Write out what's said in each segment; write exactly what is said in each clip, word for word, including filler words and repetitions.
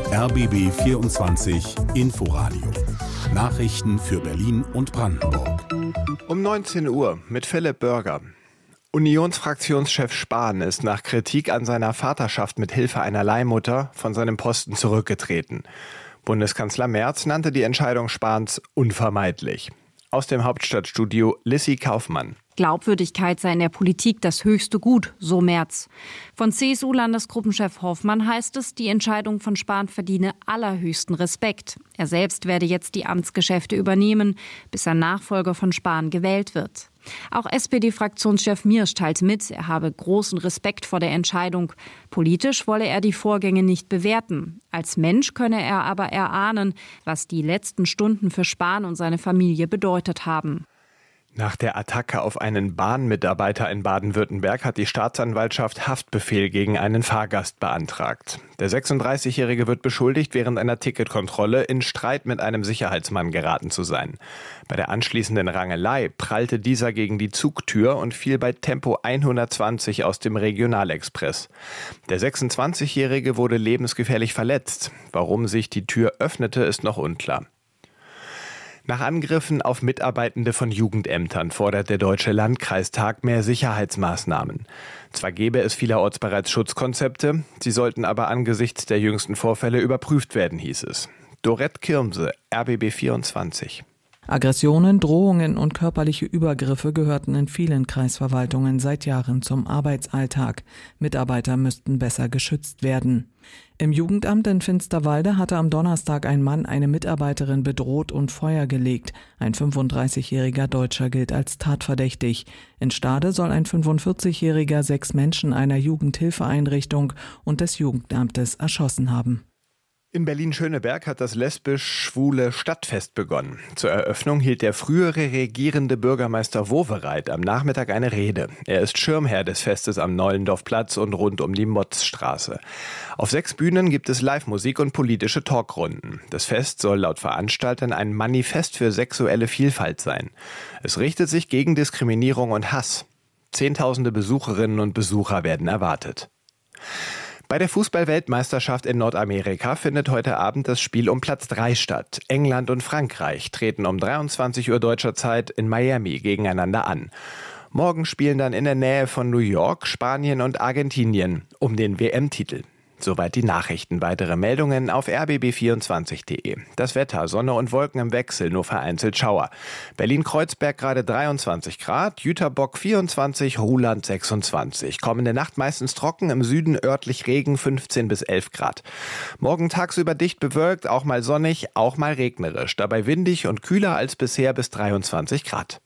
R B B vierundzwanzig Inforadio. Nachrichten für Berlin und Brandenburg. Um neunzehn Uhr mit Philipp Bürger. Unionsfraktionschef Spahn ist nach Kritik an seiner Vaterschaft mit Hilfe einer Leihmutter von seinem Posten zurückgetreten. Bundeskanzler Merz nannte die Entscheidung Spahns unvermeidlich. Aus dem Hauptstadtstudio Lissy Kaufmann. Glaubwürdigkeit sei in der Politik das höchste Gut, so Merz. Von C S U-Landesgruppenchef Hoffmann heißt es, die Entscheidung von Spahn verdiene allerhöchsten Respekt. Er selbst werde jetzt die Amtsgeschäfte übernehmen, bis ein Nachfolger von Spahn gewählt wird. Auch S P D-Fraktionschef Miersch teilt mit, er habe großen Respekt vor der Entscheidung. Politisch wolle er die Vorgänge nicht bewerten. Als Mensch könne er aber erahnen, was die letzten Stunden für Spahn und seine Familie bedeutet haben. Nach der Attacke auf einen Bahnmitarbeiter in Baden-Württemberg hat die Staatsanwaltschaft Haftbefehl gegen einen Fahrgast beantragt. Der sechsunddreißigjährige wird beschuldigt, während einer Ticketkontrolle in Streit mit einem Sicherheitsmann geraten zu sein. Bei der anschließenden Rangelei prallte dieser gegen die Zugtür und fiel bei Tempo hundertzwanzig aus dem Regionalexpress. Der sechsundzwanzigjährige wurde lebensgefährlich verletzt. Warum sich die Tür öffnete, ist noch unklar. Nach Angriffen auf Mitarbeitende von Jugendämtern fordert der Deutsche Landkreistag mehr Sicherheitsmaßnahmen. Zwar gäbe es vielerorts bereits Schutzkonzepte, sie sollten aber angesichts der jüngsten Vorfälle überprüft werden, hieß es. Dorette Kirmse, R B B vierundzwanzig. Aggressionen, Drohungen und körperliche Übergriffe gehörten in vielen Kreisverwaltungen seit Jahren zum Arbeitsalltag. Mitarbeiter müssten besser geschützt werden. Im Jugendamt in Finsterwalde hatte am Donnerstag ein Mann eine Mitarbeiterin bedroht und Feuer gelegt. Ein fünfunddreißigjähriger Deutscher gilt als tatverdächtig. In Stade soll ein fünfundvierzigjähriger sechs Menschen einer Jugendhilfeeinrichtung und des Jugendamtes erschossen haben. In Berlin-Schöneberg hat das lesbisch-schwule Stadtfest begonnen. Zur Eröffnung hielt der frühere regierende Bürgermeister Wowereit am Nachmittag eine Rede. Er ist Schirmherr des Festes am Neulendorfplatz und rund um die Motzstraße. Auf sechs Bühnen gibt es Live-Musik und politische Talkrunden. Das Fest soll laut Veranstaltern ein Manifest für sexuelle Vielfalt sein. Es richtet sich gegen Diskriminierung und Hass. Zehntausende Besucherinnen und Besucher werden erwartet. Bei der Fußball-Weltmeisterschaft in Nordamerika findet heute Abend das Spiel um Platz drei statt. England und Frankreich treten um dreiundzwanzig Uhr deutscher Zeit in Miami gegeneinander an. Morgen spielen dann in der Nähe von New York Spanien und Argentinien um den W M-Titel. Soweit die Nachrichten. Weitere Meldungen auf r b b vierundzwanzig punkt de. Das Wetter, Sonne und Wolken im Wechsel, nur vereinzelt Schauer. Berlin-Kreuzberg gerade dreiundzwanzig Grad, Jüterbock vierundzwanzig, Ruhland sechsundzwanzig. Kommende Nacht meistens trocken, im Süden örtlich Regen fünfzehn bis elf Grad. Morgen tagsüber dicht bewölkt, auch mal sonnig, auch mal regnerisch. Dabei windig und kühler als bisher bis dreiundzwanzig Grad.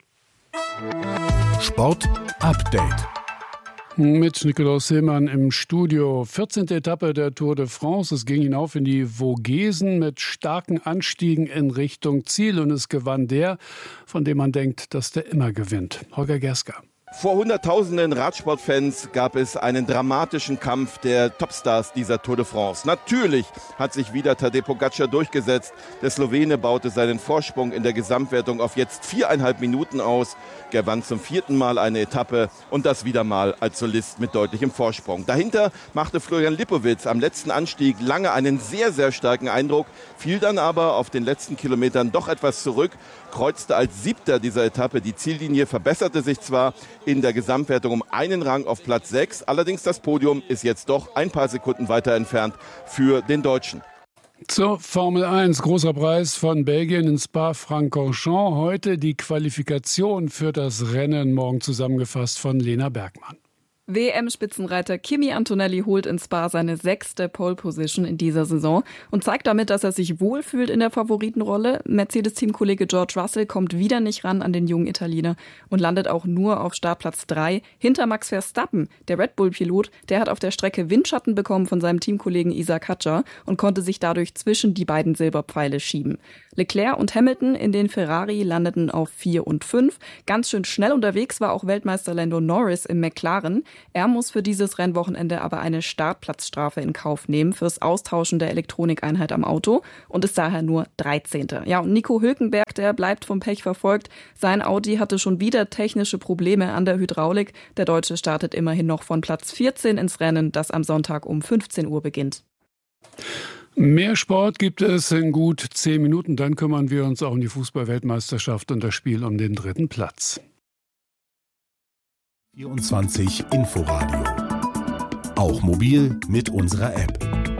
Sport Update. Mit Nikolaus Hillmann im Studio. vierzehnte Etappe der Tour de France. Es ging hinauf in die Vogesen mit starken Anstiegen in Richtung Ziel. Und es gewann der, von dem man denkt, dass der immer gewinnt. Holger Gerska. Vor hunderttausenden Radsportfans gab es einen dramatischen Kampf der Topstars dieser Tour de France. Natürlich hat sich wieder Tadej Pogačar durchgesetzt. Der Slowene baute seinen Vorsprung in der Gesamtwertung auf jetzt viereinhalb Minuten aus, gewann zum vierten Mal eine Etappe und das wieder mal als Solist mit deutlichem Vorsprung. Dahinter machte Florian Lipowitz am letzten Anstieg lange einen sehr, sehr starken Eindruck, fiel dann aber auf den letzten Kilometern doch etwas zurück, kreuzte als Siebter dieser Etappe die Ziellinie, verbesserte sich zwar in der Gesamtwertung um einen Rang auf Platz sechs, allerdings das Podium ist jetzt doch ein paar Sekunden weiter entfernt für den Deutschen. Zur Formel eins, großer Preis von Belgien in Spa-Francorchamps. Heute die Qualifikation für das Rennen, morgen zusammengefasst von Lena Bergmann. W M-Spitzenreiter Kimi Antonelli holt in Spa seine sechste Pole-Position in dieser Saison und zeigt damit, dass er sich wohlfühlt in der Favoritenrolle. Mercedes-Teamkollege George Russell kommt wieder nicht ran an den jungen Italiener und landet auch nur auf Startplatz drei hinter Max Verstappen. Der Red Bull-Pilot, der hat auf der Strecke Windschatten bekommen von seinem Teamkollegen Isaac Hadjar und konnte sich dadurch zwischen die beiden Silberpfeile schieben. Leclerc und Hamilton in den Ferrari landeten auf vier und fünf. Ganz schön schnell unterwegs war auch Weltmeister Lando Norris im McLaren. Er muss für dieses Rennwochenende aber eine Startplatzstrafe in Kauf nehmen fürs Austauschen der Elektronikeinheit am Auto und ist daher nur dreizehnter Ja, und Nico Hülkenberg, der bleibt vom Pech verfolgt. Sein Audi hatte schon wieder technische Probleme an der Hydraulik. Der Deutsche startet immerhin noch von Platz vierzehn ins Rennen, das am Sonntag um fünfzehn Uhr beginnt. Mehr Sport gibt es in gut zehn Minuten. Dann kümmern wir uns auch um die Fußball-Weltmeisterschaft und das Spiel um den dritten Platz. vierundzwanzig Inforadio. Auch mobil mit unserer App.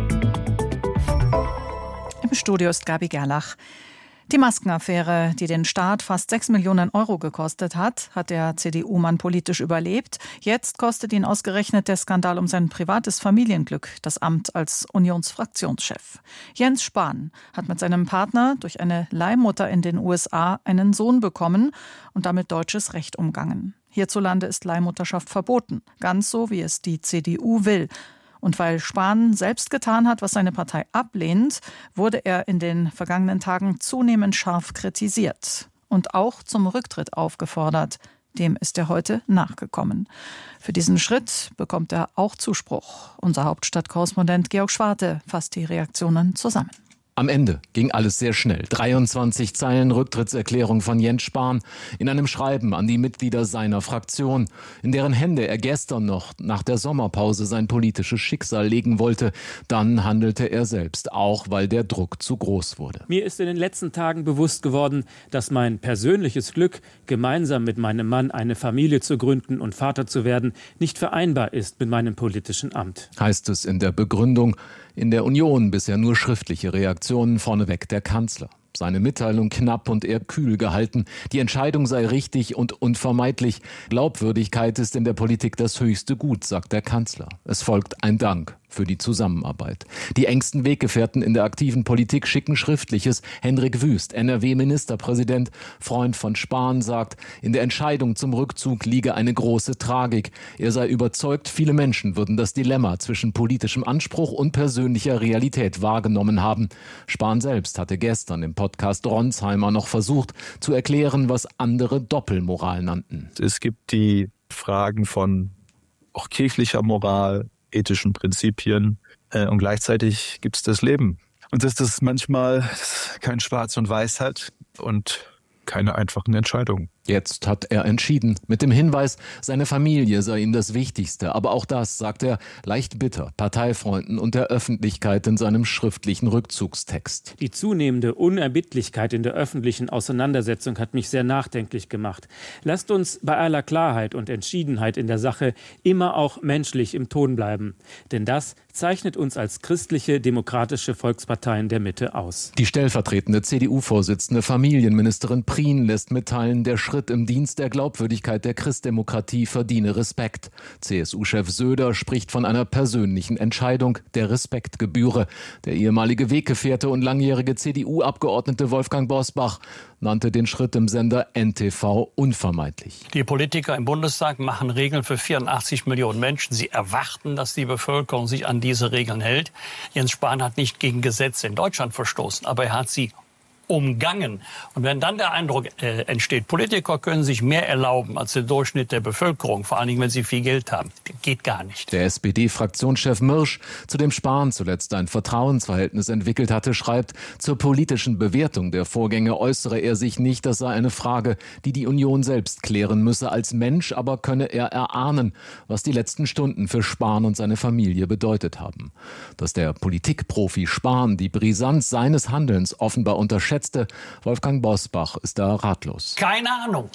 Im Studio ist Gabi Gerlach. Die Maskenaffäre, die den Staat fast sechs Millionen Euro gekostet hat, hat der C D U-Mann politisch überlebt. Jetzt kostet ihn ausgerechnet der Skandal um sein privates Familienglück das Amt als Unionsfraktionschef. Jens Spahn hat mit seinem Partner durch eine Leihmutter in den U S A einen Sohn bekommen und damit deutsches Recht umgangen. Hierzulande ist Leihmutterschaft verboten, ganz so, wie es die C D U will. Und weil Spahn selbst getan hat, was seine Partei ablehnt, wurde er in den vergangenen Tagen zunehmend scharf kritisiert und auch zum Rücktritt aufgefordert. Dem ist er heute nachgekommen. Für diesen Schritt bekommt er auch Zuspruch. Unser Hauptstadtkorrespondent Georg Schwarte fasst die Reaktionen zusammen. Am Ende ging alles sehr schnell. dreiundzwanzig Zeilen Rücktrittserklärung von Jens Spahn in einem Schreiben an die Mitglieder seiner Fraktion, in deren Hände er gestern noch nach der Sommerpause sein politisches Schicksal legen wollte. Dann handelte er selbst, auch weil der Druck zu groß wurde. Mir ist in den letzten Tagen bewusst geworden, dass mein persönliches Glück, gemeinsam mit meinem Mann eine Familie zu gründen und Vater zu werden, nicht vereinbar ist mit meinem politischen Amt. Heißt es in der Begründung. In der Union bisher nur schriftliche Reaktionen, vorneweg der Kanzler. Seine Mitteilung knapp und eher kühl gehalten. Die Entscheidung sei richtig und unvermeidlich. Glaubwürdigkeit ist in der Politik das höchste Gut, sagt der Kanzler. Es folgt ein Dank für die Zusammenarbeit. Die engsten Weggefährten in der aktiven Politik schicken Schriftliches. Hendrik Wüst, N R W-Ministerpräsident, Freund von Spahn, sagt, in der Entscheidung zum Rückzug liege eine große Tragik. Er sei überzeugt, viele Menschen würden das Dilemma zwischen politischem Anspruch und persönlicher Realität wahrgenommen haben. Spahn selbst hatte gestern im Podcast Ronsheimer noch versucht zu erklären, was andere Doppelmoral nannten. Es gibt die Fragen von auch kirchlicher Moral, ethischen Prinzipien äh, und gleichzeitig gibt es das Leben. Und dass das manchmal kein Schwarz und Weiß hat und keine einfachen Entscheidungen. Jetzt hat er entschieden, mit dem Hinweis, seine Familie sei ihm das Wichtigste. Aber auch das, sagt er, leicht bitter, Parteifreunden und der Öffentlichkeit in seinem schriftlichen Rückzugstext. Die zunehmende Unerbittlichkeit in der öffentlichen Auseinandersetzung hat mich sehr nachdenklich gemacht. Lasst uns bei aller Klarheit und Entschiedenheit in der Sache immer auch menschlich im Ton bleiben. Denn das zeichnet uns als christliche, demokratische Volksparteien der Mitte aus. Die stellvertretende C D U-Vorsitzende Familienministerin Prien lässt mitteilen, der Schritt im Dienst der Glaubwürdigkeit der Christdemokratie verdiene Respekt. C S U-Chef Söder spricht von einer persönlichen Entscheidung, der Respekt gebühre. Der ehemalige Weggefährte und langjährige C D U-Abgeordnete Wolfgang Bosbach nannte den Schritt im Sender N T V unvermeidlich. Die Politiker im Bundestag machen Regeln für vierundachtzig Millionen Menschen. Sie erwarten, dass die Bevölkerung sich an diese Regeln hält. Jens Spahn hat nicht gegen Gesetze in Deutschland verstoßen, aber er hat sie umgangen. Und wenn dann der Eindruck äh, entsteht, Politiker können sich mehr erlauben als der Durchschnitt der Bevölkerung, vor allen Dingen, wenn sie viel Geld haben, geht gar nicht. Der S P D-Fraktionschef Mirsch, zu dem Spahn zuletzt ein Vertrauensverhältnis entwickelt hatte, schreibt, zur politischen Bewertung der Vorgänge äußere er sich nicht. Das sei eine Frage, die die Union selbst klären müsse. Als Mensch aber könne er erahnen, was die letzten Stunden für Spahn und seine Familie bedeutet haben. Dass der Politikprofi Spahn die Brisanz seines Handelns offenbar unterschätzt, Wolfgang Bosbach ist da ratlos. Keine Ahnung.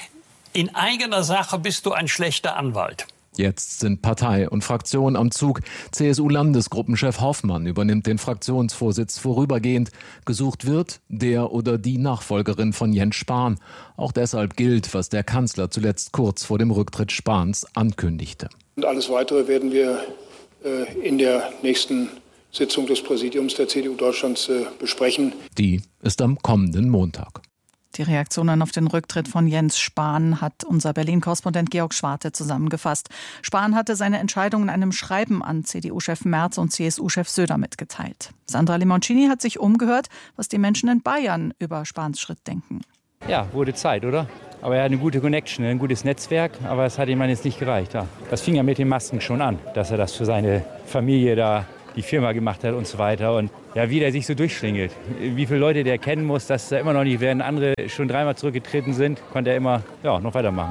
In eigener Sache bist du ein schlechter Anwalt. Jetzt sind Partei und Fraktion am Zug. C S U-Landesgruppenchef Hoffmann übernimmt den Fraktionsvorsitz vorübergehend. Gesucht wird der oder die Nachfolgerin von Jens Spahn. Auch deshalb gilt, was der Kanzler zuletzt kurz vor dem Rücktritt Spahns ankündigte. Und alles Weitere werden wir äh, in der nächsten Sitzung des Präsidiums der C D U Deutschlands äh, besprechen. Die ist am kommenden Montag. Die Reaktionen auf den Rücktritt von Jens Spahn hat unser Berlin-Korrespondent Georg Schwarte zusammengefasst. Spahn hatte seine Entscheidung in einem Schreiben an C D U-Chef Merz und C S U-Chef Söder mitgeteilt. Sandra Limoncini hat sich umgehört, was die Menschen in Bayern über Spahns Schritt denken. Ja, wurde Zeit, oder? Aber er hat eine gute Connection, ein gutes Netzwerk, aber es hat ihm jetzt nicht gereicht. Ja. Das fing ja mit den Masken schon an, dass er das für seine Familie da die Firma gemacht hat und so weiter. Und ja, wie der sich so durchschlingelt. Wie viele Leute der kennen muss, dass da immer noch nicht, während andere schon dreimal zurückgetreten sind, konnte er immer ja, noch weitermachen.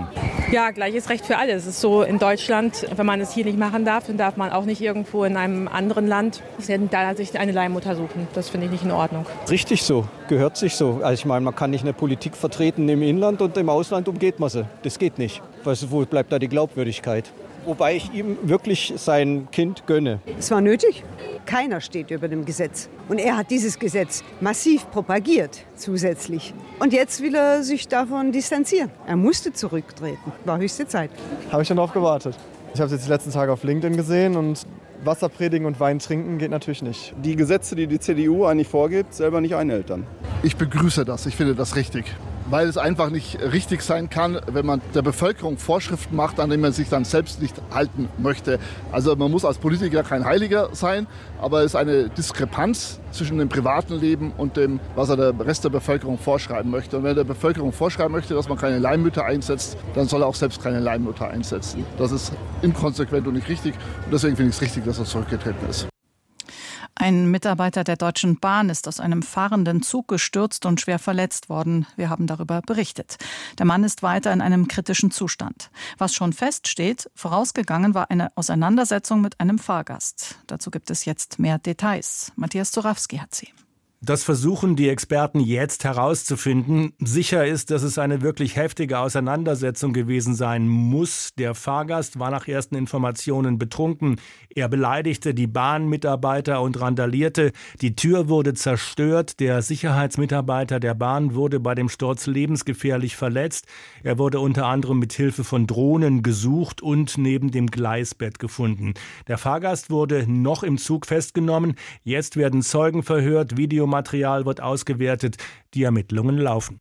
Ja, gleiches Recht für alle. Es ist so in Deutschland, wenn man es hier nicht machen darf, dann darf man auch nicht irgendwo in einem anderen Land da sich eine Leihmutter suchen. Das finde ich nicht in Ordnung. Richtig so, gehört sich so. Also ich meine, man kann nicht eine Politik vertreten im Inland und im Ausland umgeht man sie. Das geht nicht. Weißt du, wo bleibt da die Glaubwürdigkeit? Wobei ich ihm wirklich sein Kind gönne. Es war nötig. Keiner steht über dem Gesetz. Und er hat dieses Gesetz massiv propagiert zusätzlich. Und jetzt will er sich davon distanzieren. Er musste zurücktreten. War höchste Zeit. Habe ich schon darauf gewartet. Ich habe es jetzt die letzten Tage auf LinkedIn gesehen und Wasser predigen und Wein trinken geht natürlich nicht. Die Gesetze, die die C D U eigentlich vorgibt, selber nicht einhält dann. Ich begrüße das. Ich finde das richtig. Weil es einfach nicht richtig sein kann, wenn man der Bevölkerung Vorschriften macht, an denen man sich dann selbst nicht halten möchte. Also man muss als Politiker kein Heiliger sein, aber es ist eine Diskrepanz zwischen dem privaten Leben und dem, was er der Rest der Bevölkerung vorschreiben möchte. Und wenn er der Bevölkerung vorschreiben möchte, dass man keine Leihmütter einsetzt, dann soll er auch selbst keine Leihmutter einsetzen. Das ist inkonsequent und nicht richtig. Und deswegen finde ich es richtig, dass er zurückgetreten ist. Ein Mitarbeiter der Deutschen Bahn ist aus einem fahrenden Zug gestürzt und schwer verletzt worden. Wir haben darüber berichtet. Der Mann ist weiter in einem kritischen Zustand. Was schon feststeht, vorausgegangen war eine Auseinandersetzung mit einem Fahrgast. Dazu gibt es jetzt mehr Details. Matthias Zorawski hat sie. Das versuchen die Experten jetzt herauszufinden. Sicher ist, dass es eine wirklich heftige Auseinandersetzung gewesen sein muss. Der Fahrgast war nach ersten Informationen betrunken. Er beleidigte die Bahnmitarbeiter und randalierte. Die Tür wurde zerstört. Der Sicherheitsmitarbeiter der Bahn wurde bei dem Sturz lebensgefährlich verletzt. Er wurde unter anderem mit Hilfe von Drohnen gesucht und neben dem Gleisbett gefunden. Der Fahrgast wurde noch im Zug festgenommen. Jetzt werden Zeugen verhört, Videomaterial wird ausgewertet, die Ermittlungen laufen.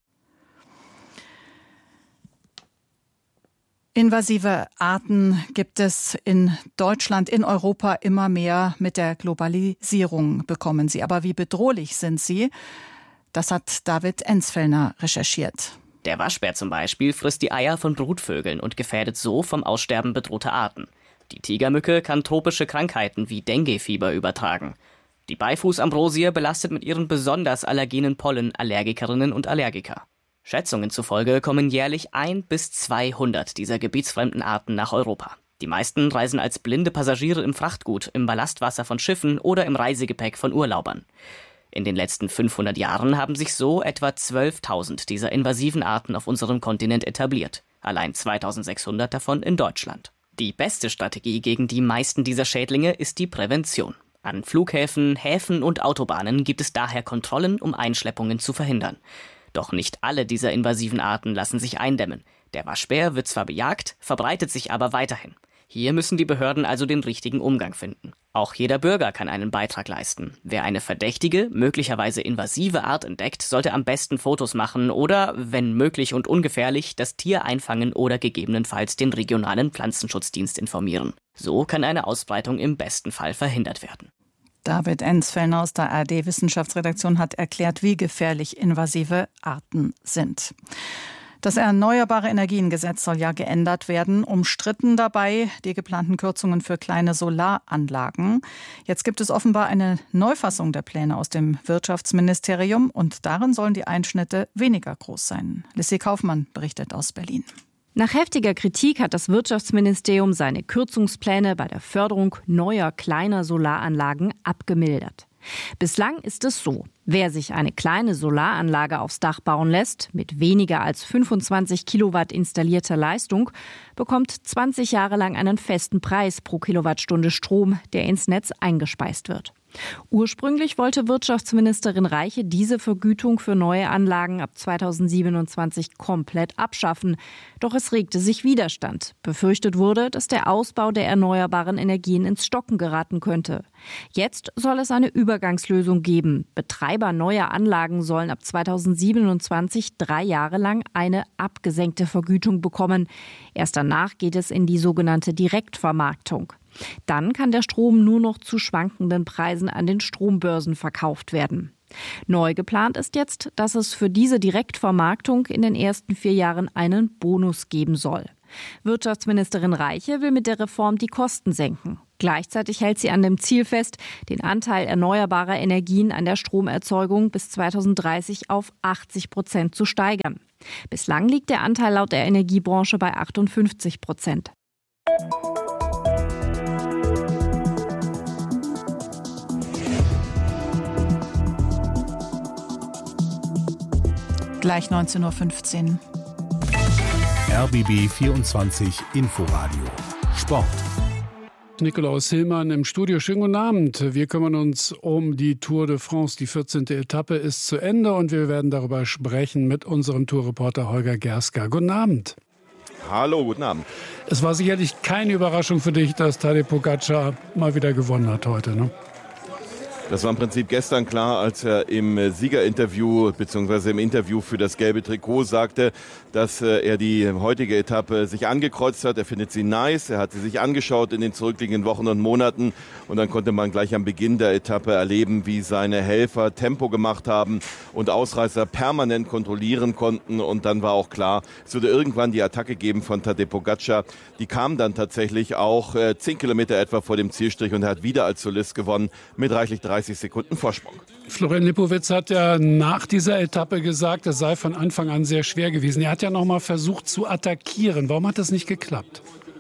Invasive Arten gibt es in Deutschland, in Europa immer mehr. Mit der Globalisierung bekommen sie. Aber wie bedrohlich sind sie? Das hat David Enzfellner recherchiert. Der Waschbär zum Beispiel frisst die Eier von Brutvögeln und gefährdet so vom Aussterben bedrohte Arten. Die Tigermücke kann tropische Krankheiten wie Denguefieber übertragen. Die Beifußambrosie belastet mit ihren besonders allergenen Pollen Allergikerinnen und Allergiker. Schätzungen zufolge kommen jährlich ein bis zweihundert dieser gebietsfremden Arten nach Europa. Die meisten reisen als blinde Passagiere im Frachtgut, im Ballastwasser von Schiffen oder im Reisegepäck von Urlaubern. In den letzten fünfhundert Jahren haben sich so etwa zwölftausend dieser invasiven Arten auf unserem Kontinent etabliert. Allein zweitausendsechshundert davon in Deutschland. Die beste Strategie gegen die meisten dieser Schädlinge ist die Prävention. An Flughäfen, Häfen und Autobahnen gibt es daher Kontrollen, um Einschleppungen zu verhindern. Doch nicht alle dieser invasiven Arten lassen sich eindämmen. Der Waschbär wird zwar bejagt, verbreitet sich aber weiterhin. Hier müssen die Behörden also den richtigen Umgang finden. Auch jeder Bürger kann einen Beitrag leisten. Wer eine verdächtige, möglicherweise invasive Art entdeckt, sollte am besten Fotos machen oder, wenn möglich und ungefährlich, das Tier einfangen oder gegebenenfalls den regionalen Pflanzenschutzdienst informieren. So kann eine Ausbreitung im besten Fall verhindert werden. David Enzfellner aus der A R D-Wissenschaftsredaktion hat erklärt, wie gefährlich invasive Arten sind. Das Erneuerbare Energiengesetz soll ja geändert werden. Umstritten dabei die geplanten Kürzungen für kleine Solaranlagen. Jetzt gibt es offenbar eine Neufassung der Pläne aus dem Wirtschaftsministerium und darin sollen die Einschnitte weniger groß sein. Lissy Kaufmann berichtet aus Berlin. Nach heftiger Kritik hat das Wirtschaftsministerium seine Kürzungspläne bei der Förderung neuer kleiner Solaranlagen abgemildert. Bislang ist es so: Wer sich eine kleine Solaranlage aufs Dach bauen lässt, mit weniger als fünfundzwanzig Kilowatt installierter Leistung, bekommt zwanzig Jahre lang einen festen Preis pro Kilowattstunde Strom, der ins Netz eingespeist wird. Ursprünglich wollte Wirtschaftsministerin Reiche diese Vergütung für neue Anlagen ab zweitausendsiebenundzwanzig komplett abschaffen. Doch es regte sich Widerstand. Befürchtet wurde, dass der Ausbau der erneuerbaren Energien ins Stocken geraten könnte. Jetzt soll es eine Übergangslösung geben. Betreiber neuer Anlagen sollen ab zweitausendsiebenundzwanzig drei Jahre lang eine abgesenkte Vergütung bekommen. Erst danach geht es in die sogenannte Direktvermarktung. Dann kann der Strom nur noch zu schwankenden Preisen an den Strombörsen verkauft werden. Neu geplant ist jetzt, dass es für diese Direktvermarktung in den ersten vier Jahren einen Bonus geben soll. Wirtschaftsministerin Reiche will mit der Reform die Kosten senken. Gleichzeitig hält sie an dem Ziel fest, den Anteil erneuerbarer Energien an der Stromerzeugung bis zweitausenddreißig auf achtzig Prozent zu steigern. Bislang liegt der Anteil laut der Energiebranche bei achtundfünfzig Prozent. Gleich neunzehn Uhr fünfzehn. R B B vierundzwanzig Inforadio Sport. Nikolaus Hillmann im Studio. Schönen guten Abend. Wir kümmern uns um die Tour de France. Die vierzehnte Etappe ist zu Ende und wir werden darüber sprechen mit unserem Tourreporter Holger Gerska. Guten Abend. Hallo, guten Abend. Es war sicherlich keine Überraschung für dich, dass Tadej Pogačar mal wieder gewonnen hat heute, ne? Das war im Prinzip gestern klar, als er im Siegerinterview bzw. im Interview für das gelbe Trikot sagte, dass er die heutige Etappe sich angekreuzt hat. Er findet sie nice, er hat sie sich angeschaut in den zurückliegenden Wochen und Monaten und dann konnte man gleich am Beginn der Etappe erleben, wie seine Helfer Tempo gemacht haben und Ausreißer permanent kontrollieren konnten und dann war auch klar, es würde irgendwann die Attacke geben von Tadej Pogačar. Die kam dann tatsächlich auch äh, zehn Kilometer etwa vor dem Zielstrich und er hat wieder als Solist gewonnen mit reichlich dreißig Sekunden Vorsprung. Florian Lipowitz hat ja nach dieser Etappe gesagt, es sei von Anfang an sehr schwer gewesen. Er hat ja noch mal versucht zu attackieren. Warum hat das nicht geklappt?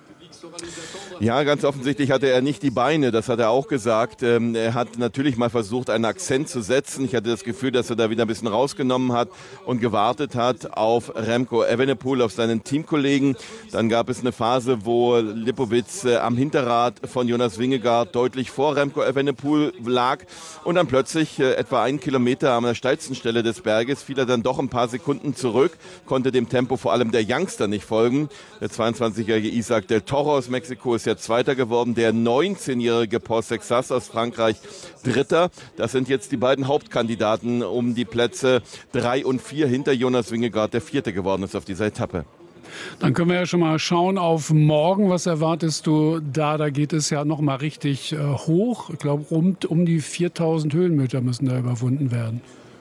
Ja, ganz offensichtlich hatte er nicht die Beine, das hat er auch gesagt. Ähm, er hat natürlich mal versucht, einen Akzent zu setzen. Ich hatte das Gefühl, dass er da wieder ein bisschen rausgenommen hat und gewartet hat auf Remco Evenepoel, auf seinen Teamkollegen. Dann gab es eine Phase, wo Lipowitz äh, am Hinterrad von Jonas Vingegaard deutlich vor Remco Evenepoel lag. Und dann plötzlich, äh, etwa einen Kilometer an der steilsten Stelle des Berges, fiel er dann doch ein paar Sekunden zurück, konnte dem Tempo vor allem der Youngster nicht folgen. Der zweiundzwanzigjährige Isaac del Toro aus Mexiko ist jetzt Zweiter geworden, der neunzehnjährige Paul Sexas aus Frankreich Dritter. Das sind jetzt die beiden Hauptkandidaten um die Plätze drei und vier hinter Jonas Vingegaard, der Vierte geworden ist auf dieser Etappe. Dann können wir ja schon mal schauen auf morgen. Was erwartest du da? Da geht es ja noch mal richtig äh, hoch. Ich glaube, um, um die viertausend Höhenmeter müssen da überwunden werden.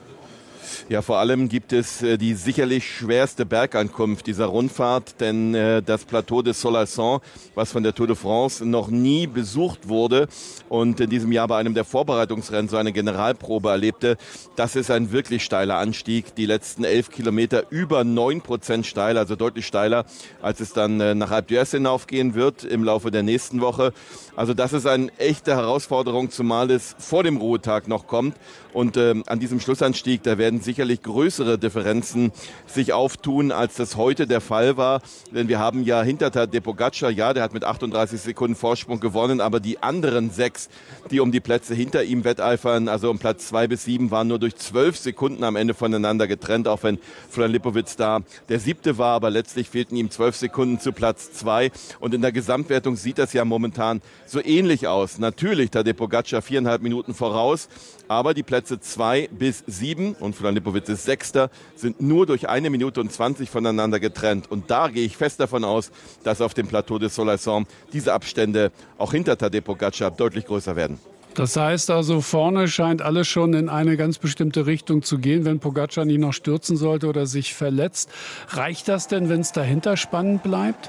Ja, vor allem gibt es äh, die sicherlich schwerste Bergankunft dieser Rundfahrt, denn äh, das Plateau de Soleilson, was von der Tour de France noch nie besucht wurde und in diesem Jahr bei einem der Vorbereitungsrennen so eine Generalprobe erlebte, das ist ein wirklich steiler Anstieg. Die letzten elf Kilometer über neun Prozent steiler, also deutlich steiler, als es dann äh, nach Alpe d'Huez hinaufgehen wird im Laufe der nächsten Woche. Also das ist eine echte Herausforderung, zumal es vor dem Ruhetag noch kommt. Und äh, an diesem Schlussanstieg, da werden sicherlich größere Differenzen sich auftun, als das heute der Fall war. Denn wir haben ja hinter Tadej Pogačar, ja, der hat mit achtunddreißig Sekunden Vorsprung gewonnen, aber die anderen sechs, die um die Plätze hinter ihm wetteifern, also um Platz zwei bis sieben, waren nur durch zwölf Sekunden am Ende voneinander getrennt, auch wenn Florian Lipowitz da der Siebte war, aber letztlich fehlten ihm zwölf Sekunden zu Platz zwei. Und in der Gesamtwertung sieht das ja momentan so ähnlich aus. Natürlich Tadej Pogačar viereinhalb Minuten voraus, aber die Plätze zwei bis sieben und Florian Lipowitz ist Sechster, sind nur durch eine Minute und zwanzig voneinander getrennt. Und da gehe ich fest davon aus, dass auf dem Plateau de Soleilson diese Abstände auch hinter Tadej Pogačar deutlich größer werden. Das heißt also, vorne scheint alles schon in eine ganz bestimmte Richtung zu gehen, wenn Pogačar nicht noch stürzen sollte oder sich verletzt. Reicht das denn, wenn es dahinter spannend bleibt?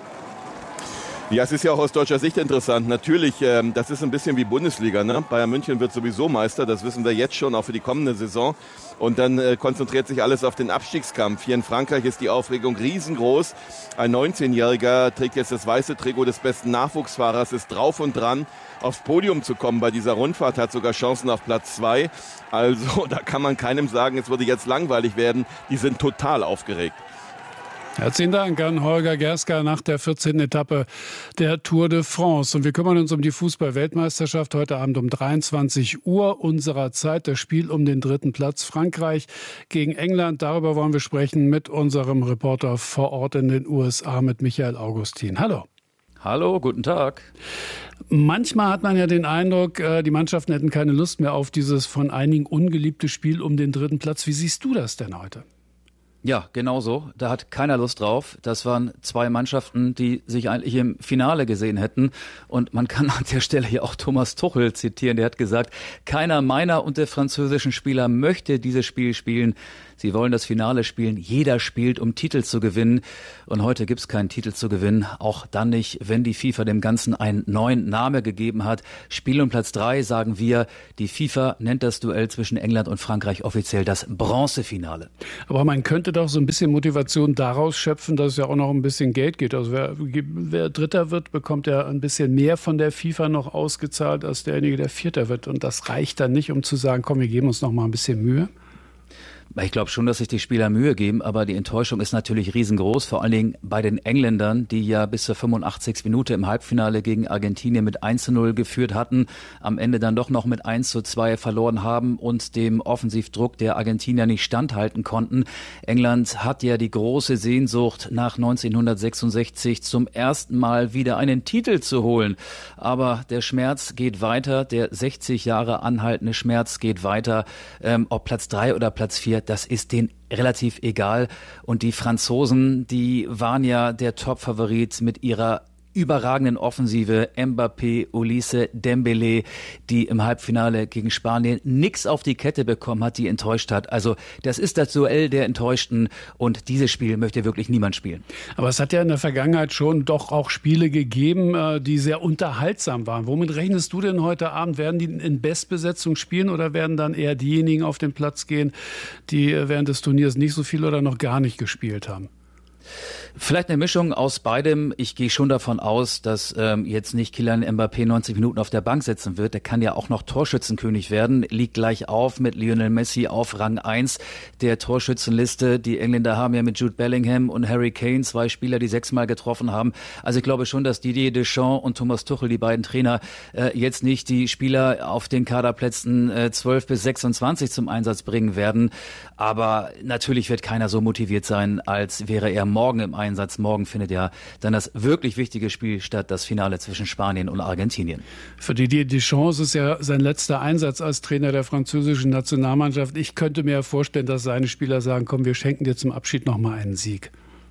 Ja, es ist ja auch aus deutscher Sicht interessant. Natürlich, ähm, das ist ein bisschen wie Bundesliga, ne? Bayern München wird sowieso Meister, das wissen wir jetzt schon, auch für die kommende Saison. Und dann äh, konzentriert sich alles auf den Abstiegskampf. Hier in Frankreich ist die Aufregung riesengroß. Ein neunzehnjähriger trägt jetzt das weiße Trikot des besten Nachwuchsfahrers, ist drauf und dran, aufs Podium zu kommen bei dieser Rundfahrt, hat sogar Chancen auf Platz zwei. Also da kann man keinem sagen, es würde jetzt langweilig werden. Die sind total aufgeregt. Herzlichen Dank an Holger Gerska nach der vierzehnten Etappe der Tour de France. Und wir kümmern uns um die Fußball-Weltmeisterschaft heute Abend um dreiundzwanzig Uhr unserer Zeit. Das Spiel um den dritten Platz, Frankreich gegen England. Darüber wollen wir sprechen mit unserem Reporter vor Ort in den U S A, mit Michael Augustin. Hallo. Hallo, guten Tag. Manchmal hat man ja den Eindruck, die Mannschaften hätten keine Lust mehr auf dieses von einigen ungeliebte Spiel um den dritten Platz. Wie siehst du das denn heute? Ja, genau so. Da hat keiner Lust drauf. Das waren zwei Mannschaften, die sich eigentlich im Finale gesehen hätten. Und man kann an der Stelle hier auch Thomas Tuchel zitieren. Der hat gesagt, keiner meiner und der französischen Spieler möchte dieses Spiel spielen. Sie wollen das Finale spielen. Jeder spielt, um Titel zu gewinnen. Und heute gibt's keinen Titel zu gewinnen. Auch dann nicht, wenn die FIFA dem Ganzen einen neuen Namen gegeben hat. Spiel um Platz drei, sagen wir. Die FIFA nennt das Duell zwischen England und Frankreich offiziell das Bronzefinale. Aber man könnte doch so ein bisschen Motivation daraus schöpfen, dass es ja auch noch ein bisschen Geld geht. Also wer, wer Dritter wird, bekommt ja ein bisschen mehr von der FIFA noch ausgezahlt als derjenige, der Vierter wird. Und das reicht dann nicht, um zu sagen, komm, wir geben uns noch mal ein bisschen Mühe. Ich glaube schon, dass sich die Spieler Mühe geben, aber die Enttäuschung ist natürlich riesengroß, vor allen Dingen bei den Engländern, die ja bis zur fünfundachtzigsten Minute im Halbfinale gegen Argentinien mit eins zu null geführt hatten, am Ende dann doch noch mit eins zu zwei verloren haben und dem Offensivdruck der Argentinier nicht standhalten konnten. England hat ja die große Sehnsucht, nach neunzehnhundertsechsundsechzig zum ersten Mal wieder einen Titel zu holen. Aber der Schmerz geht weiter, der sechzig Jahre anhaltende Schmerz geht weiter, ähm, ob Platz drei oder Platz vier. Das ist denen relativ egal. Und die Franzosen, die waren ja der Top-Favorit mit ihrer überragenden Offensive. Mbappé, Olise, Dembélé, die im Halbfinale gegen Spanien nichts auf die Kette bekommen hat, die enttäuscht hat. Also das ist das Duell der Enttäuschten und dieses Spiel möchte wirklich niemand spielen. Aber es hat ja in der Vergangenheit schon doch auch Spiele gegeben, die sehr unterhaltsam waren. Womit rechnest du denn heute Abend? Werden die in Bestbesetzung spielen oder werden dann eher diejenigen auf den Platz gehen, die während des Turniers nicht so viel oder noch gar nicht gespielt haben? Vielleicht eine Mischung aus beidem. Ich gehe schon davon aus, dass ähm, jetzt nicht Kylian Mbappé neunzig Minuten auf der Bank sitzen wird. Der kann ja auch noch Torschützenkönig werden. Liegt gleich auf mit Lionel Messi auf Rang eins der Torschützenliste. Die Engländer haben ja mit Jude Bellingham und Harry Kane zwei Spieler, die sechsmal getroffen haben. Also ich glaube schon, dass Didier Deschamps und Thomas Tuchel, die beiden Trainer, äh, jetzt nicht die Spieler auf den Kaderplätzen äh, zwölf bis sechsundzwanzig zum Einsatz bringen werden. Aber natürlich wird keiner so motiviert sein, als wäre er morgen im Einsatz. Morgen findet ja dann das wirklich wichtige Spiel statt, das Finale zwischen Spanien und Argentinien. Für Didier Deschamps ist ja sein letzter Einsatz als Trainer der französischen Nationalmannschaft. Ich könnte mir vorstellen, dass seine Spieler sagen, komm, wir schenken dir zum Abschied noch mal einen Sieg.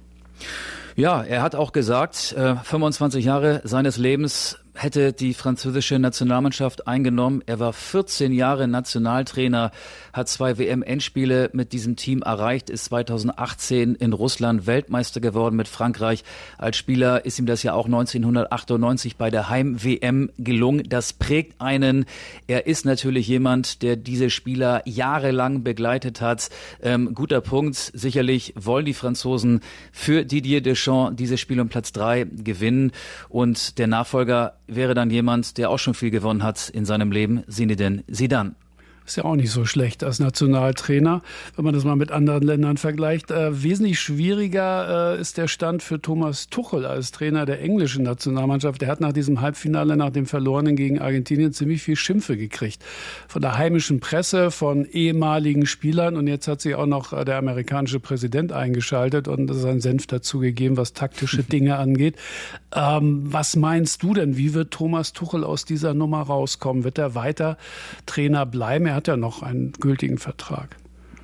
Ja, er hat auch gesagt, äh, fünfundzwanzig Jahre seines Lebens hätte die französische Nationalmannschaft eingenommen. Er war vierzehn Jahre Nationaltrainer, hat zwei W M-Endspiele mit diesem Team erreicht, ist zweitausendachtzehn in Russland Weltmeister geworden mit Frankreich. Als Spieler ist ihm das ja auch neunzehnhundertachtundneunzig bei der Heim-W M gelungen. Das prägt einen. Er ist natürlich jemand, der diese Spieler jahrelang begleitet hat. Ähm, guter Punkt. Sicherlich wollen die Franzosen für Didier Deschamps dieses Spiel um Platz drei gewinnen. Und der Nachfolger wäre dann jemand, der auch schon viel gewonnen hat in seinem Leben, Zinedine Zidane. Ist ja auch nicht so schlecht als Nationaltrainer, wenn man das mal mit anderen Ländern vergleicht. Äh, wesentlich schwieriger äh, ist der Stand für Thomas Tuchel als Trainer der englischen Nationalmannschaft. Der hat nach diesem Halbfinale, nach dem Verlorenen gegen Argentinien, ziemlich viel Schimpfe gekriegt. Von der heimischen Presse, von ehemaligen Spielern. Und jetzt hat sich auch noch äh, der amerikanische Präsident eingeschaltet und seinen Senf dazugegeben, was taktische Dinge angeht. Ähm, was meinst du denn? Wie wird Thomas Tuchel aus dieser Nummer rauskommen? Wird er weiter Trainer bleiben? Er hat ja noch einen gültigen Vertrag.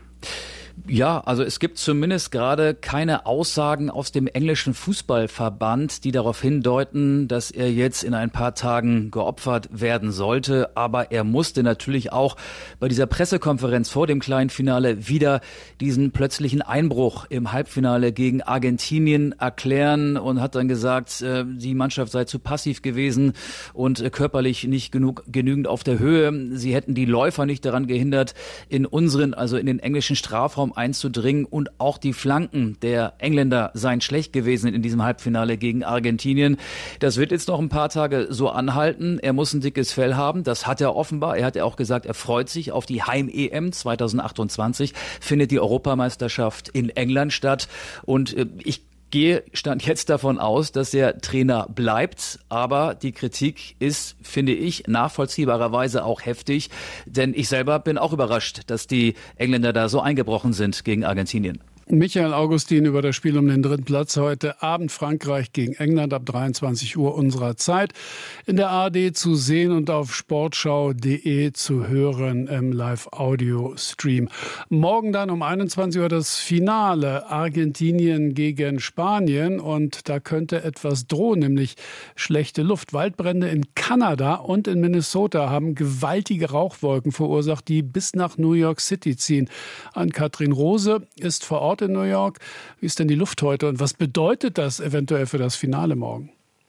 Ja, also es gibt zumindest gerade keine Aussagen aus dem englischen Fußballverband, die darauf hindeuten, dass er jetzt in ein paar Tagen geopfert werden sollte. Aber er musste natürlich auch bei dieser Pressekonferenz vor dem kleinen Finale wieder diesen plötzlichen Einbruch im Halbfinale gegen Argentinien erklären und hat dann gesagt, die Mannschaft sei zu passiv gewesen und körperlich nicht genug, genügend auf der Höhe. Sie hätten die Läufer nicht daran gehindert, in unseren, also in den englischen Strafraum einzudringen und auch die Flanken der Engländer seien schlecht gewesen in diesem Halbfinale gegen Argentinien. Das wird jetzt noch ein paar Tage so anhalten. Er muss ein dickes Fell haben. Das hat er offenbar. Er hat ja auch gesagt, er freut sich auf die Heim-E M zweitausendachtundzwanzig. Findet die Europameisterschaft in England statt. Und äh, ich gehe stand jetzt davon aus, dass der Trainer bleibt, aber die Kritik ist, finde ich, nachvollziehbarerweise auch heftig, denn ich selber bin auch überrascht, dass die Engländer da so eingebrochen sind gegen Argentinien. Michael Augustin über das Spiel um den dritten Platz heute Abend. Frankreich gegen England ab dreiundzwanzig Uhr unserer Zeit. In der A R D zu sehen und auf sportschau punkt de zu hören im Live-Audio-Stream. Morgen dann um einundzwanzig Uhr das Finale Argentinien gegen Spanien. Und da könnte etwas drohen, nämlich schlechte Luft. Waldbrände in Kanada und in Minnesota haben gewaltige Rauchwolken verursacht, die bis nach New York City ziehen. Ann-Kathrin Rose ist vor Ort in New York. Wie ist denn die Luft heute und was bedeutet das eventuell für das Finale morgen?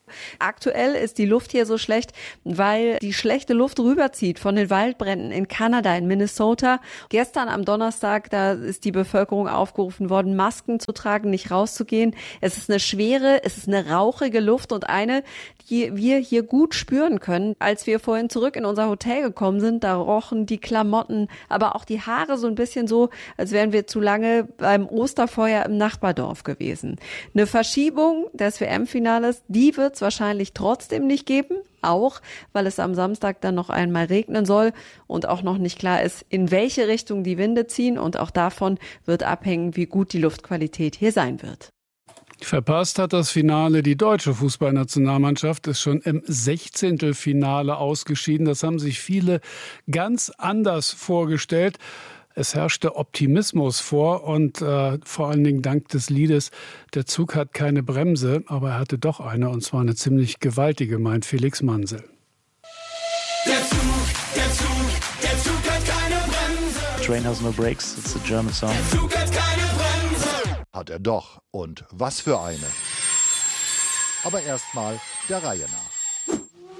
Aktuell ist die Luft hier so schlecht, weil die schlechte Luft rüberzieht von den Waldbränden in Kanada, in Minnesota. Gestern am Donnerstag, da ist die Bevölkerung aufgerufen worden, Masken zu tragen, nicht rauszugehen. Es ist eine schwere, es ist eine rauchige Luft und eine, die wir hier gut spüren können. Als wir vorhin zurück in unser Hotel gekommen sind, da rochen die Klamotten, aber auch die Haare so ein bisschen so, als wären wir zu lange beim Osterfeuer im Nachbardorf gewesen. Eine Verschiebung des W M-Finales, die wird es wahrscheinlich trotzdem nicht geben, auch weil es am Samstag dann noch einmal regnen soll und auch noch nicht klar ist, in welche Richtung die Winde ziehen, und auch davon wird abhängen, wie gut die Luftqualität hier sein wird. Verpasst hat das Finale die deutsche Fußballnationalmannschaft, ist schon im Sechzehntelfinale ausgeschieden. Das haben sich viele ganz anders vorgestellt. Es herrschte Optimismus vor und äh, vor allen Dingen dank des Liedes "Der Zug hat keine Bremse", aber er hatte doch eine, und zwar eine ziemlich gewaltige, meint Felix Mansel. Der Zug, der Zug, der Zug hat keine Bremse. Train has no brakes, it's a German song. Der Zug hat keine Bremse. Hat er doch. Und was für eine. Aber erstmal der Reihe nach.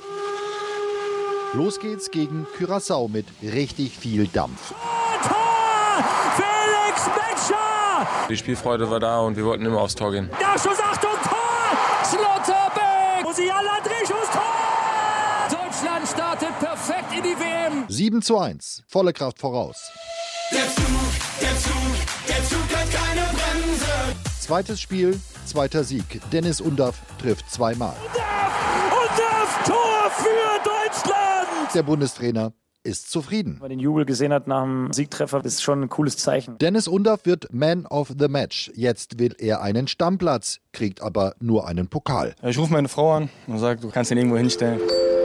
Los geht's gegen Curaçao mit richtig viel Dampf. Felix Metscher! Die Spielfreude war da und wir wollten immer aufs Tor gehen. Der Schuss, Achtung, Tor! Schlotterbeck! Musiala, Drehschuss, Tor! Deutschland startet perfekt in die W M. sieben zu eins, volle Kraft voraus. Der Zug, der Zug, der Zug hat keine Bremse. Zweites Spiel, zweiter Sieg. Dennis Undaff trifft zweimal. Undaff, Undaff, Tor für Deutschland! Der Bundestrainer ist zufrieden. Wenn man den Jubel gesehen hat nach dem Siegtreffer, ist schon ein cooles Zeichen. Dennis Undaff wird Man of the Match. Jetzt will er einen Stammplatz, kriegt aber nur einen Pokal. Ich rufe meine Frau an und sage, du kannst ihn irgendwo hinstellen.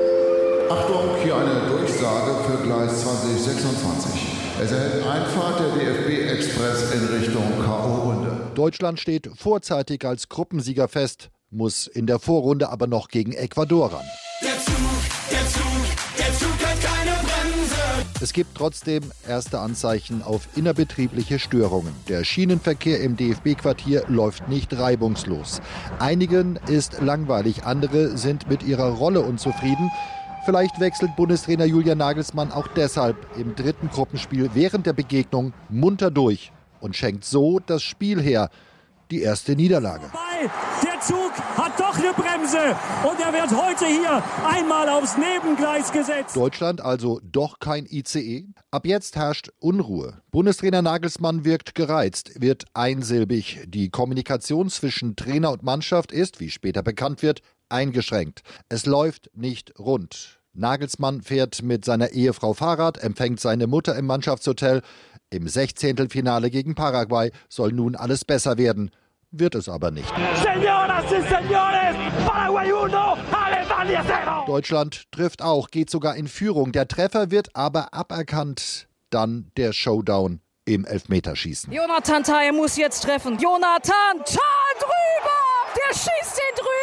Achtung, hier eine Durchsage für Gleis zwanzig sechsundzwanzig. Es erhält Einfahrt der D F B-Express in Richtung K O-Runde. Deutschland steht vorzeitig als Gruppensieger fest, muss in der Vorrunde aber noch gegen Ecuador ran. Der Zug, der Zug, der Zug hat keine Bremse. Es gibt trotzdem erste Anzeichen auf innerbetriebliche Störungen. Der Schienenverkehr im D F B-Quartier läuft nicht reibungslos. Einigen ist langweilig, andere sind mit ihrer Rolle unzufrieden. Vielleicht wechselt Bundestrainer Julian Nagelsmann auch deshalb im dritten Gruppenspiel während der Begegnung munter durch und schenkt so das Spiel her. Die erste Niederlage. Der Zug hat doch eine Bremse und er wird heute hier einmal aufs Nebengleis gesetzt. Deutschland also doch kein I C E. Ab jetzt herrscht Unruhe. Bundestrainer Nagelsmann wirkt gereizt, wird einsilbig. Die Kommunikation zwischen Trainer und Mannschaft ist, wie später bekannt wird, eingeschränkt. Es läuft nicht rund. Nagelsmann fährt mit seiner Ehefrau Fahrrad, empfängt seine Mutter im Mannschaftshotel. Im Sechzehntelfinale gegen Paraguay soll nun alles besser werden. Wird es aber nicht. Señoras y señores, Paraguay uno, Alemania cero. Deutschland trifft auch, geht sogar in Führung. Der Treffer wird aber aberkannt. Dann der Showdown im Elfmeterschießen. Jonathan Tah, er muss jetzt treffen. Jonathan Tah drüber! Der schießt ihn drüber!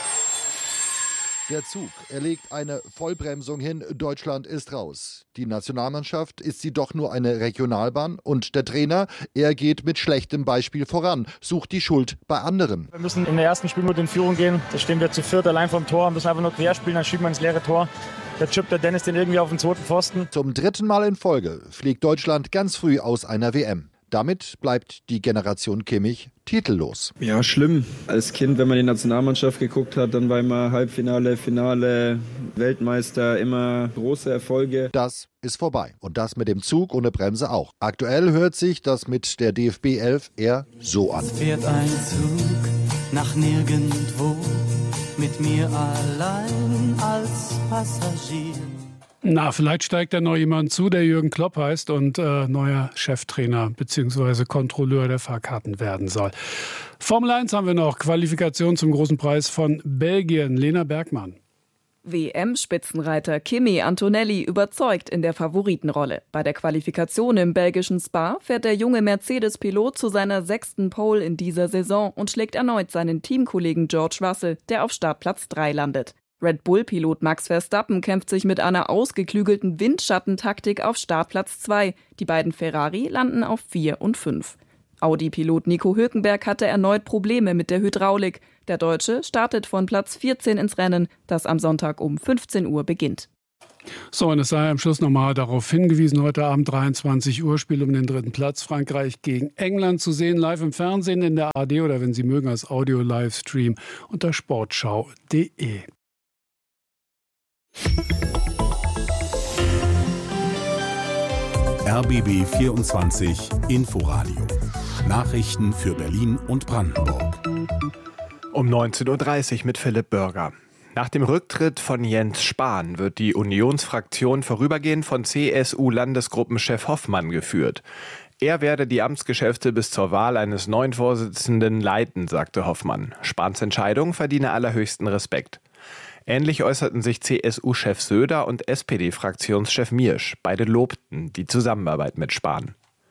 Der Zug, er legt eine Vollbremsung hin, Deutschland ist raus. Die Nationalmannschaft, ist sie doch nur eine Regionalbahn? Und der Trainer, er geht mit schlechtem Beispiel voran, sucht die Schuld bei anderen. Wir müssen in der ersten Spielminute in Führung gehen. Da stehen wir zu viert allein vom Tor, müssen einfach nur quer spielen, dann schieben wir ins leere Tor. Da chippt der Dennis den irgendwie auf den zweiten Pfosten. Zum dritten Mal in Folge fliegt Deutschland ganz früh aus einer W M. Damit bleibt die Generation Kimmich titellos. Ja, schlimm. Als Kind, wenn man die Nationalmannschaft geguckt hat, dann war immer Halbfinale, Finale, Weltmeister, immer große Erfolge. Das ist vorbei. Und das mit dem Zug ohne Bremse auch. Aktuell hört sich das mit der D F B elf eher so an. Es fährt ein Zug nach nirgendwo, mit mir allein als Passagier. Na, vielleicht steigt da noch jemand zu, der Jürgen Klopp heißt und äh, neuer Cheftrainer bzw. Kontrolleur der Fahrkarten werden soll. Formel eins haben wir noch, Qualifikation zum großen Preis von Belgien. Lena Bergmann. W M-Spitzenreiter Kimi Antonelli überzeugt in der Favoritenrolle. Bei der Qualifikation im belgischen Spa fährt der junge Mercedes-Pilot zu seiner sechsten Pole in dieser Saison und schlägt erneut seinen Teamkollegen George Russell, der auf Startplatz drei landet. Red Bull-Pilot Max Verstappen kämpft sich mit einer ausgeklügelten Windschattentaktik auf Startplatz zwei. Die beiden Ferrari landen auf vier und fünf. Audi-Pilot Nico Hülkenberg hatte erneut Probleme mit der Hydraulik. Der Deutsche startet von Platz vierzehn ins Rennen, das am Sonntag um fünfzehn Uhr beginnt. So, und es sei am Schluss nochmal darauf hingewiesen, heute Abend dreiundzwanzig Uhr Spiel um den dritten Platz, Frankreich gegen England, zu sehen live im Fernsehen in der A R D oder wenn Sie mögen als Audio-Livestream unter sportschau punkt de. R B B vierundzwanzig Inforadio. Nachrichten für Berlin und Brandenburg. Um neunzehn Uhr dreißig mit Philipp Bürger. Nach dem Rücktritt von Jens Spahn wird die Unionsfraktion vorübergehend von C S U-Landesgruppenchef Hoffmann geführt. Er werde die Amtsgeschäfte bis zur Wahl eines neuen Vorsitzenden leiten, sagte Hoffmann. Spahns Entscheidung verdiene allerhöchsten Respekt. Ähnlich äußerten sich C S U-Chef Söder und S P D-Fraktionschef Miersch. Beide lobten die Zusammenarbeit mit Spahn.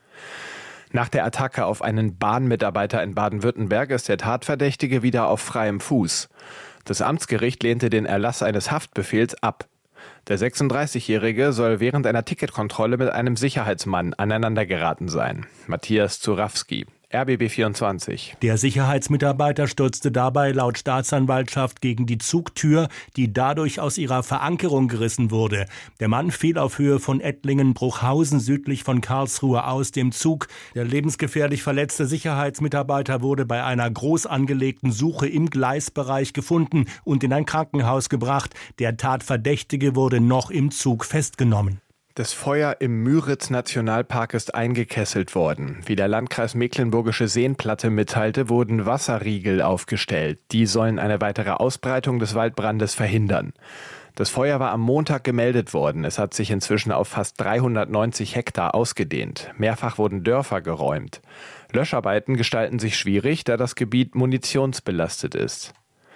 Nach der Attacke auf einen Bahnmitarbeiter in Baden-Württemberg ist der Tatverdächtige wieder auf freiem Fuß. Das Amtsgericht lehnte den Erlass eines Haftbefehls ab. Der sechsunddreißigjährige soll während einer Ticketkontrolle mit einem Sicherheitsmann aneinandergeraten sein. Matthias Zurawski, R B B vierundzwanzig. Der Sicherheitsmitarbeiter stürzte dabei laut Staatsanwaltschaft gegen die Zugtür, die dadurch aus ihrer Verankerung gerissen wurde. Der Mann fiel auf Höhe von Ettlingen-Bruchhausen südlich von Karlsruhe aus dem Zug. Der lebensgefährlich verletzte Sicherheitsmitarbeiter wurde bei einer groß angelegten Suche im Gleisbereich gefunden und in ein Krankenhaus gebracht. Der Tatverdächtige wurde noch im Zug festgenommen. Das Feuer im Müritz-Nationalpark ist eingekesselt worden. Wie der Landkreis Mecklenburgische Seenplatte mitteilte, wurden Wasserriegel aufgestellt. Die sollen eine weitere Ausbreitung des Waldbrandes verhindern. Das Feuer war am Montag gemeldet worden. Es hat sich inzwischen auf fast dreihundertneunzig Hektar ausgedehnt. Mehrfach wurden Dörfer geräumt. Löscharbeiten gestalten sich schwierig, da das Gebiet munitionsbelastet ist.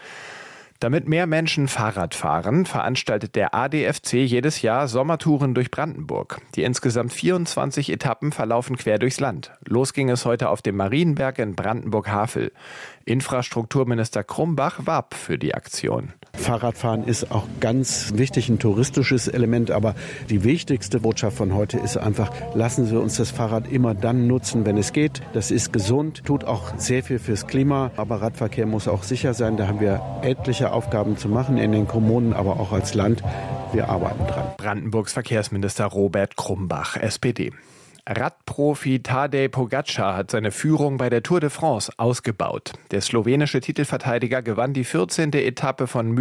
Damit mehr Menschen Fahrrad fahren, veranstaltet der A D F C jedes Jahr Sommertouren durch Brandenburg. Die insgesamt vierundzwanzig Etappen verlaufen quer durchs Land. Los ging es heute auf dem Marienberg in Brandenburg-Havel. Infrastrukturminister Krumbach warb für die Aktion. Fahrradfahren ist auch ganz wichtig, ein touristisches Element, aber die wichtigste Botschaft von heute ist einfach, lassen Sie uns das Fahrrad immer dann nutzen, wenn es geht. Das ist gesund, tut auch sehr viel fürs Klima, aber Radverkehr muss auch sicher sein. Da haben wir etliche Aufgaben zu machen in den Kommunen, aber auch als Land. Wir arbeiten dran. Brandenburgs Verkehrsminister Robert Krumbach, S P D. Radprofi Tadej Pogačar hat seine Führung bei der Tour de France ausgebaut. Der slowenische Titelverteidiger gewann die vierzehnte Etappe von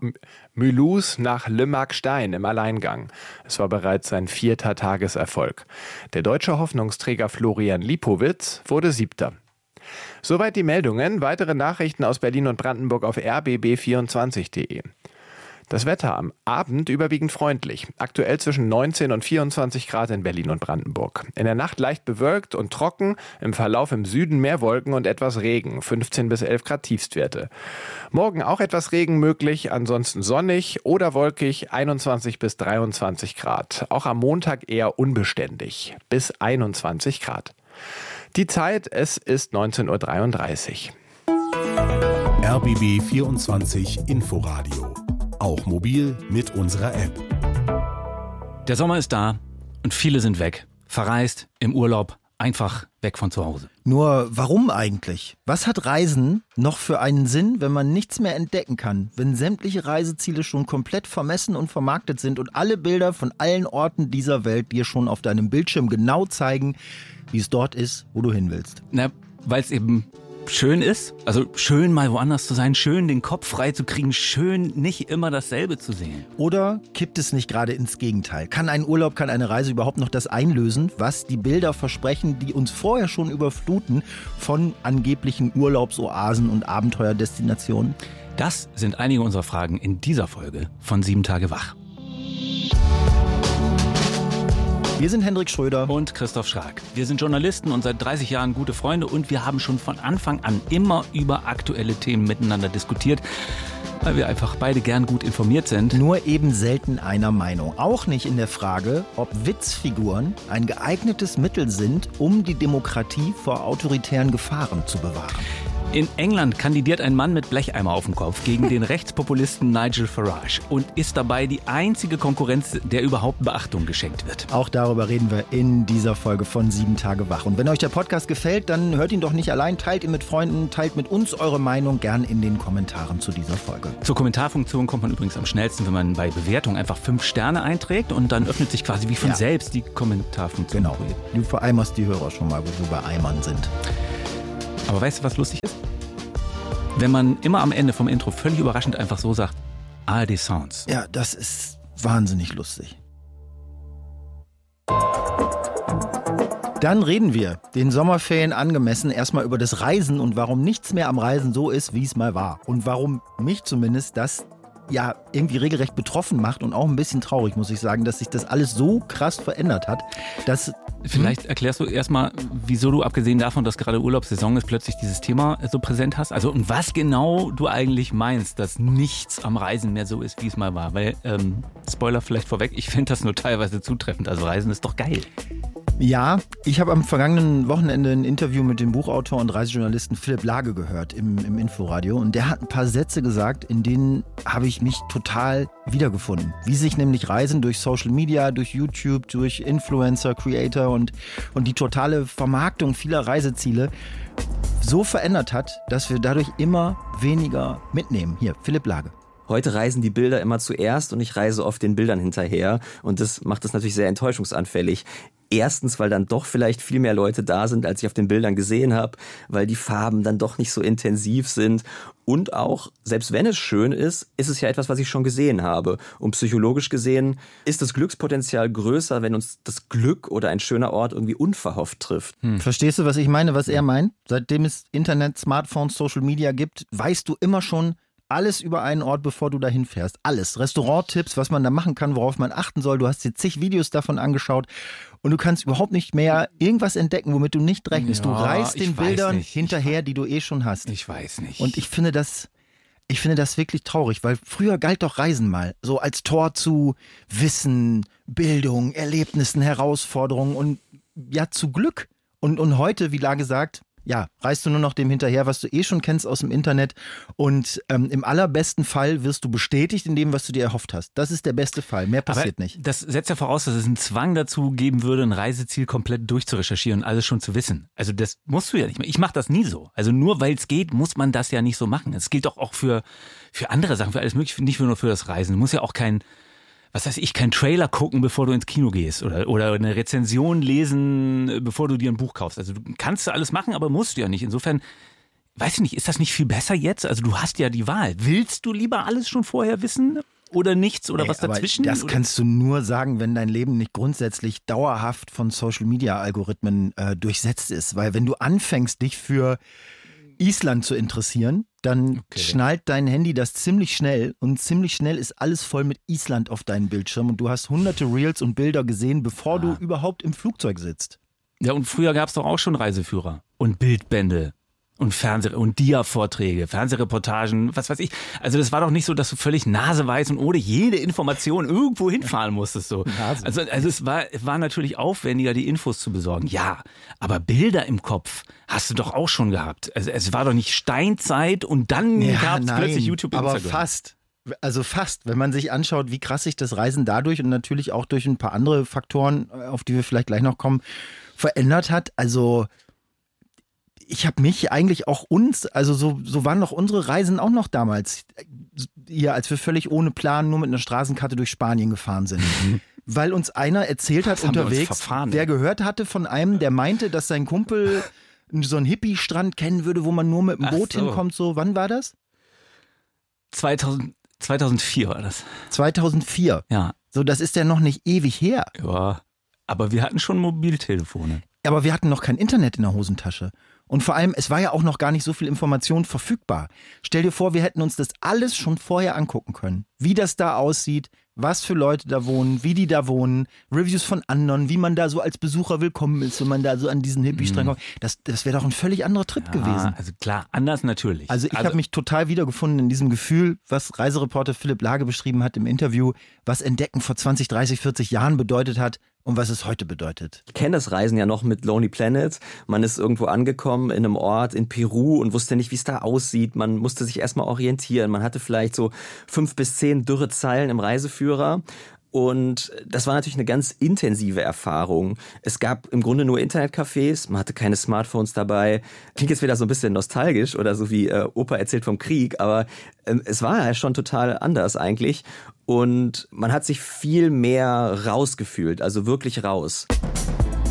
Mulhouse nach Le Markstein im Alleingang. Es war bereits sein vierter Tageserfolg. Der deutsche Hoffnungsträger Florian Lipowitz wurde Siebter. Soweit die Meldungen. Weitere Nachrichten aus Berlin und Brandenburg auf r b b vierundzwanzig punkt de. Das Wetter am Abend überwiegend freundlich. Aktuell zwischen neunzehn und vierundzwanzig Grad in Berlin und Brandenburg. In der Nacht leicht bewölkt und trocken, im Verlauf im Süden mehr Wolken und etwas Regen. fünfzehn bis elf Grad Tiefstwerte. Morgen auch etwas Regen möglich, ansonsten sonnig oder wolkig, einundzwanzig bis dreiundzwanzig Grad. Auch am Montag eher unbeständig, bis einundzwanzig Grad. Die Zeit, es ist neunzehn Uhr dreiunddreißig. R B B vierundzwanzig Inforadio. Auch mobil mit unserer App. Der Sommer ist da und viele sind weg. Verreist, im Urlaub, einfach weg von zu Hause. Nur warum eigentlich? Was hat Reisen noch für einen Sinn, wenn man nichts mehr entdecken kann? Wenn sämtliche Reiseziele schon komplett vermessen und vermarktet sind und alle Bilder von allen Orten dieser Welt dir schon auf deinem Bildschirm genau zeigen, wie es dort ist, wo du hin willst? Na, weil es eben schön ist, also schön mal woanders zu sein, schön den Kopf frei zu kriegen, schön nicht immer dasselbe zu sehen. Oder kippt es nicht gerade ins Gegenteil? Kann ein Urlaub, kann eine Reise überhaupt noch das einlösen, was die Bilder versprechen, die uns vorher schon überfluten von angeblichen Urlaubsoasen und Abenteuerdestinationen? Das sind einige unserer Fragen in dieser Folge von Sieben Tage Wach. Wir sind Hendrik Schröder und Christoph Schrag. Wir sind Journalisten und seit dreißig Jahren gute Freunde und wir haben schon von Anfang an immer über aktuelle Themen miteinander diskutiert, weil wir einfach beide gern gut informiert sind. Nur eben selten einer Meinung. Auch nicht in der Frage, ob Witzfiguren ein geeignetes Mittel sind, um die Demokratie vor autoritären Gefahren zu bewahren. In England kandidiert ein Mann mit Blecheimer auf dem Kopf gegen den Rechtspopulisten Nigel Farage und ist dabei die einzige Konkurrenz, der überhaupt Beachtung geschenkt wird. Auch darüber reden wir in dieser Folge von Sieben Tage Wach. Und wenn euch der Podcast gefällt, dann hört ihn doch nicht allein, teilt ihn mit Freunden, teilt mit uns eure Meinung gern in den Kommentaren zu dieser Folge. Zur Kommentarfunktion kommt man übrigens am schnellsten, wenn man bei Bewertung einfach fünf Sterne einträgt und dann öffnet sich quasi wie von ja. selbst die Kommentarfunktion. Genau, du vereimerst die Hörer schon mal, wo wir bei Eimern sind. Aber weißt du, was lustig ist? Wenn man immer am Ende vom Intro völlig überraschend einfach so sagt, A R D Sounds. Ja, das ist wahnsinnig lustig. Dann reden wir, den Sommerferien angemessen, erstmal über das Reisen und warum nichts mehr am Reisen so ist, wie es mal war. Und warum mich zumindest das ja irgendwie regelrecht betroffen macht und auch ein bisschen traurig, muss ich sagen, dass sich das alles so krass verändert hat, dass... Vielleicht erklärst du erstmal, wieso du, abgesehen davon, dass gerade Urlaubssaison ist, plötzlich dieses Thema so präsent hast. Also und was genau du eigentlich meinst, dass nichts am Reisen mehr so ist, wie es mal war. Weil, ähm, Spoiler vielleicht vorweg, ich finde das nur teilweise zutreffend. Also Reisen ist doch geil. Ja, ich habe am vergangenen Wochenende ein Interview mit dem Buchautor und Reisejournalisten Philipp Lage gehört im, im Inforadio. Und der hat ein paar Sätze gesagt, in denen habe ich mich total wiedergefunden. Wie sich nämlich Reisen durch Social Media, durch YouTube, durch Influencer, Creator und, und die totale Vermarktung vieler Reiseziele so verändert hat, dass wir dadurch immer weniger mitnehmen. Hier, Philipp Lage. Heute reisen die Bilder immer zuerst und ich reise oft den Bildern hinterher. Und das macht es natürlich sehr enttäuschungsanfällig. Erstens, weil dann doch vielleicht viel mehr Leute da sind, als ich auf den Bildern gesehen habe, weil die Farben dann doch nicht so intensiv sind. Und auch, selbst wenn es schön ist, ist es ja etwas, was ich schon gesehen habe. Und psychologisch gesehen ist das Glückspotenzial größer, wenn uns das Glück oder ein schöner Ort irgendwie unverhofft trifft. Hm. Verstehst du, was ich meine, was er meint? Seitdem es Internet, Smartphones, Social Media gibt, weißt du immer schon alles über einen Ort, bevor du dahin fährst. Alles. Restauranttipps, was man da machen kann, worauf man achten soll. Du hast dir zig Videos davon angeschaut und du kannst überhaupt nicht mehr irgendwas entdecken, womit du nicht rechnest. Ja, du reist den Bildern nicht. hinterher, die du eh schon hast. Ich weiß nicht. Und ich finde das, ich finde das wirklich traurig, weil früher galt doch Reisen mal so als Tor zu Wissen, Bildung, Erlebnissen, Herausforderungen und ja, zu Glück. Und, und heute, wie Lage sagt, ja, reist du nur noch dem hinterher, was du eh schon kennst aus dem Internet und ähm, im allerbesten Fall wirst du bestätigt in dem, was du dir erhofft hast. Das ist der beste Fall, mehr passiert Aber nicht. Das setzt ja voraus, dass es einen Zwang dazu geben würde, ein Reiseziel komplett durchzurecherchieren und alles schon zu wissen. Also das musst du ja nicht mehr. Ich mache das nie so. Also nur weil es geht, muss man das ja nicht so machen. Es gilt doch auch für, für andere Sachen, für alles Mögliche, nicht nur für das Reisen. Du musst ja auch kein... was weiß ich, kein Trailer gucken, bevor du ins Kino gehst oder, oder eine Rezension lesen, bevor du dir ein Buch kaufst. Also du kannst du alles machen, aber musst du ja nicht. Insofern, weiß ich nicht, ist das nicht viel besser jetzt? Also du hast ja die Wahl. Willst du lieber alles schon vorher wissen oder nichts oder Ey, was dazwischen? Das oder? Kannst du nur sagen, wenn dein Leben nicht grundsätzlich dauerhaft von Social-Media-Algorithmen äh, durchsetzt ist. Weil wenn du anfängst, dich für Island zu interessieren, dann okay. schnallt dein Handy das ziemlich schnell und ziemlich schnell ist alles voll mit Island auf deinem Bildschirm und du hast hunderte Reels und Bilder gesehen, bevor ah. du überhaupt im Flugzeug sitzt. Ja, und früher gab es doch auch schon Reiseführer und Bildbände und Fernseh- und Dia-Vorträge, Fernsehreportagen, was weiß ich. Also das war doch nicht so, dass du völlig naseweiß und ohne jede Information irgendwo hinfahren musstest. So. Also, also es war, es war natürlich aufwendiger, die Infos zu besorgen. Ja, aber Bilder im Kopf hast du doch auch schon gehabt. Also es war doch nicht Steinzeit und dann ja, gab es plötzlich YouTube und aber Instagram. Fast. Also fast, wenn man sich anschaut, wie krass sich das Reisen dadurch und natürlich auch durch ein paar andere Faktoren, auf die wir vielleicht gleich noch kommen, verändert hat. Also ich habe mich eigentlich auch uns, also so, so waren doch unsere Reisen auch noch damals, hier, als wir völlig ohne Plan nur mit einer Straßenkarte durch Spanien gefahren sind. Mhm. Weil uns einer erzählt hat unterwegs, wer gehört hatte von einem, der meinte, dass sein Kumpel so einen Hippie-Strand kennen würde, wo man nur mit dem Boot so. hinkommt. So, wann war das? zweitausend, zweitausendvier war das. zweitausendvier? Ja. So, das ist ja noch nicht ewig her. Ja, aber wir hatten schon Mobiltelefone. Aber wir hatten noch kein Internet in der Hosentasche. Und vor allem, es war ja auch noch gar nicht so viel Information verfügbar. Stell dir vor, wir hätten uns das alles schon vorher angucken können. Wie das da aussieht, was für Leute da wohnen, wie die da wohnen, Reviews von anderen, wie man da so als Besucher willkommen ist, wenn man da so an diesen Hippie-Strang kommt. Das, das wäre doch ein völlig anderer Trip ja, gewesen. Also klar, anders natürlich. Also ich also, habe mich total wiedergefunden in diesem Gefühl, was Reisereporter Philipp Lage beschrieben hat im Interview, was Entdecken vor zwanzig, dreißig, vierzig Jahren bedeutet hat und was es heute bedeutet. Ich kenne das Reisen ja noch mit Lonely Planet. Man ist irgendwo angekommen, angekommen in einem Ort in Peru und wusste nicht, wie es da aussieht. Man musste sich erstmal orientieren. Man hatte vielleicht so fünf bis zehn dürre Zeilen im Reiseführer. Und das war natürlich eine ganz intensive Erfahrung. Es gab im Grunde nur Internetcafés, man hatte keine Smartphones dabei. Klingt jetzt wieder so ein bisschen nostalgisch oder so wie äh, Opa erzählt vom Krieg, aber ähm, es war ja schon total anders eigentlich. Und man hat sich viel mehr rausgefühlt, also wirklich raus.